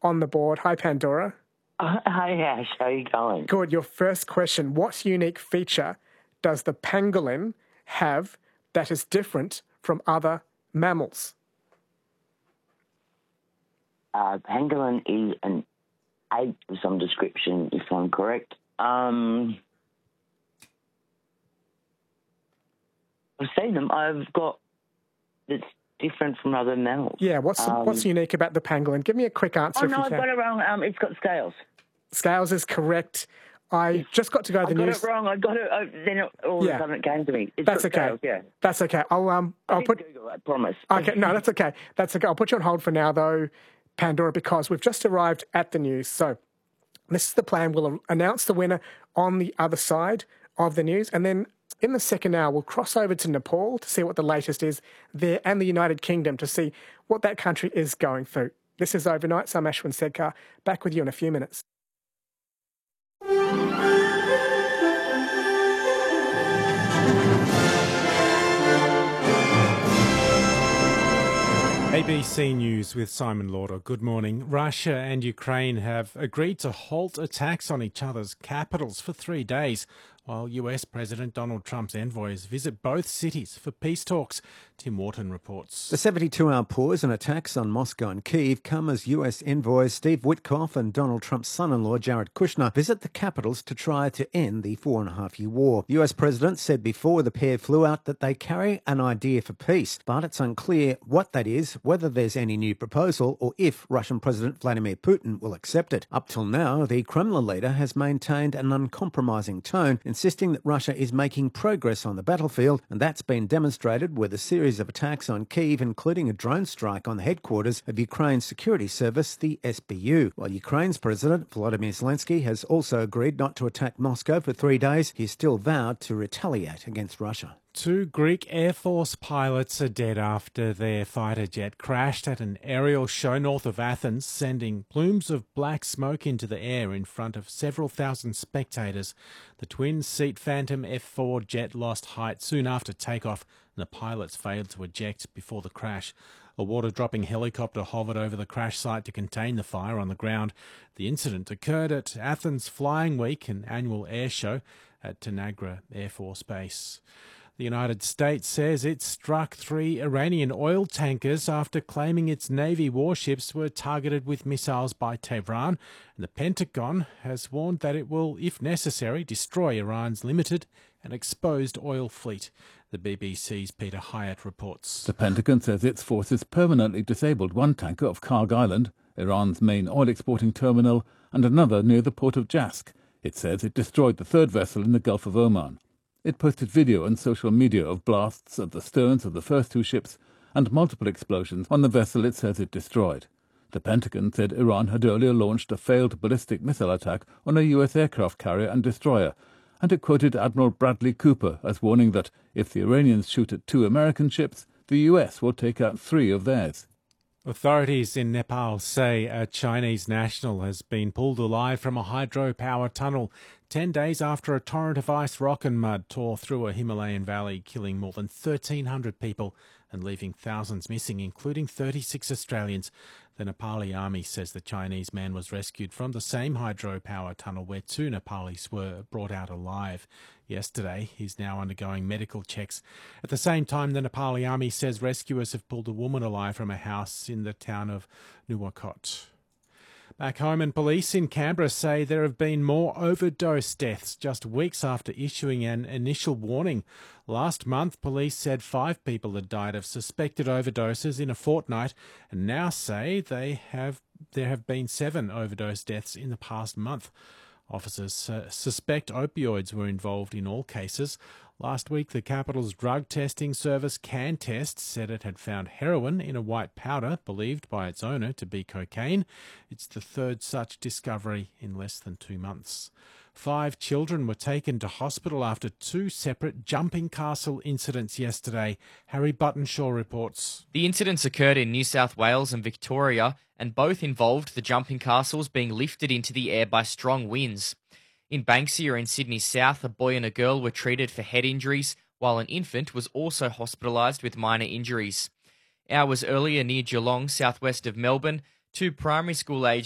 on the board. Hi, Pandora. Hi, Ash. How are you going? Good. Your first question. What unique feature does the pangolin have that is different from other mammals? Pangolin is an ape of some description, if I'm correct. I've seen them. It's different from other mammals. Yeah, what's unique about the pangolin? Give me a quick answer if you can. I've got it wrong. It's got scales. Scales is correct. I just got to go to the news. I got it wrong. I got it. Then all of a sudden it came to me. That's okay. Scales, yeah. That's okay. I'll put Google. I promise. Okay, no, that's okay. That's okay. I'll put you on hold for now, though, Pandora, because we've just arrived at the news. So this is the plan. We'll announce the winner on the other side of the news, and then in the second hour, we'll cross over to Nepal to see what the latest is there, and the United Kingdom to see what that country is going through. This is Overnight, so I'm Ashwin Sedkar. Back with you in a few minutes. ABC News with Simon Lauder. Good morning. Russia and Ukraine have agreed to halt attacks on each other's capitals for 3 days, while US President Donald Trump's envoys visit both cities for peace talks. Tim Wharton reports. The 72-hour pause in attacks on Moscow and Kyiv come as US envoys Steve Witkoff and Donald Trump's son-in-law Jared Kushner visit the capitals to try to end the 4.5-year war. The US president said before the pair flew out that they carry an idea for peace, but it's unclear what that is, whether there's any new proposal, or if Russian President Vladimir Putin will accept it. Up till now, the Kremlin leader has maintained an uncompromising tone, insisting that Russia is making progress on the battlefield, and that's been demonstrated with a series of attacks on Kyiv, including a drone strike on the headquarters of Ukraine's security service, the SBU. While Ukraine's President Volodymyr Zelensky has also agreed not to attack Moscow for 3 days, he's still vowed to retaliate against Russia. 2 Greek Air Force pilots are dead after their fighter jet crashed at an aerial show north of Athens, sending plumes of black smoke into the air in front of several thousand spectators. The twin-seat Phantom F4 jet lost height soon after takeoff, and the pilots failed to eject before the crash. A water-dropping helicopter hovered over the crash site to contain the fire on the ground. The incident occurred at Athens Flying Week, an annual air show at Tanagra Air Force Base. The United States says it struck 3 Iranian oil tankers after claiming its Navy warships were targeted with missiles by Tehran, and the Pentagon has warned that it will, if necessary, destroy Iran's limited and exposed oil fleet. The BBC's Peter Hyatt reports. The Pentagon says its forces permanently disabled one tanker off Karg Island, Iran's main oil exporting terminal, and another near the port of Jask. It says it destroyed the third vessel in the Gulf of Oman. It posted video on social media of blasts at the sterns of the first 2 ships and multiple explosions on the vessel it says it destroyed. The Pentagon said Iran had earlier launched a failed ballistic missile attack on a US aircraft carrier and destroyer, and it quoted Admiral Bradley Cooper as warning that if the Iranians shoot at 2 American ships, the US will take out 3 of theirs. Authorities in Nepal say a Chinese national has been pulled alive from a hydropower tunnel 10 days after a torrent of ice, rock and mud tore through a Himalayan valley, killing more than 1,300 people and leaving thousands missing, including 36 Australians. The Nepali army says the Chinese man was rescued from the same hydropower tunnel where 2 Nepalis were brought out alive yesterday. He's now undergoing medical checks. At the same time, the Nepali army says rescuers have pulled a woman alive from a house in the town of Nuwakot. Back home, and police in Canberra say there have been more overdose deaths just weeks after issuing an initial warning. Last month, police said 5 people had died of suspected overdoses in a fortnight, and now say there have been 7 overdose deaths in the past month. Officers suspect opioids were involved in all cases. Last week, the capital's drug testing service CanTest said it had found heroin in a white powder believed by its owner to be cocaine. It's the 3rd such discovery in less than 2 months. 5 children were taken to hospital after 2 separate jumping castle incidents yesterday. Harry Buttonshaw reports. The incidents occurred in New South Wales and Victoria, and both involved the jumping castles being lifted into the air by strong winds. In Banksia in Sydney South, a boy and a girl were treated for head injuries, while an infant was also hospitalised with minor injuries. Hours earlier near Geelong, southwest of Melbourne, 2 primary school age